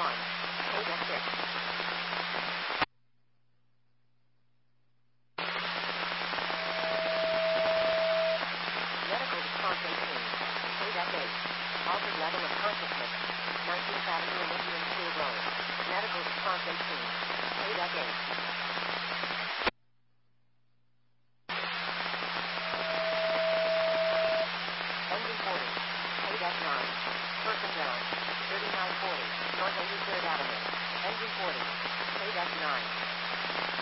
Paydeck 6. Medical response 18. Paydeck 8. Altered level of consciousness. 19th Avenue and Indian School Road. Medical response 18. Paydeck 8. Engine 40. Paydeck 9. Person down. 3940. North 83rd Avenue. Engine 40. Paydeck 9.